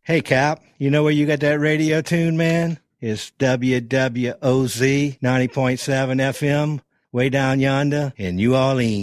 Hey, Cap, you know where you got that radio tune, man? It's WWOZ 90.7 FM, way down yonder in New Orleans.